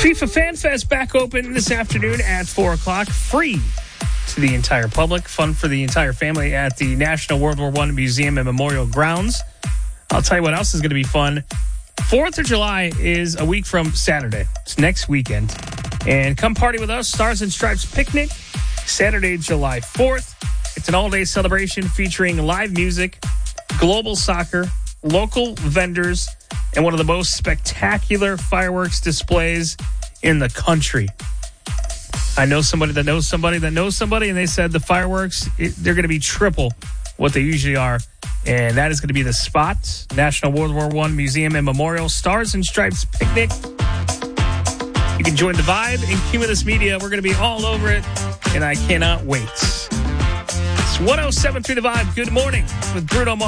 FIFA Fan Fest back open this afternoon at 4 o'clock. Free to the entire public. Fun for the entire family at the National World War I Museum and Memorial Grounds. I'll tell you what else is going to be fun. 4th of July is a week from Saturday. It's next weekend. And come party with us. Stars and Stripes Picnic, Saturday, July 4th. It's an all-day celebration featuring live music, global soccer, local vendors, and one of the most spectacular fireworks displays in the country. I know somebody that knows somebody that knows somebody, and they said the fireworks, they're going to be triple what they usually are. And that is going to be the spot. National World War I Museum and Memorial, Stars and Stripes Picnic. You can join the vibe in Cumulus Media. We're going to be all over it, and I cannot wait. It's 107.3 The Vibe. Good morning with Bruno Mars.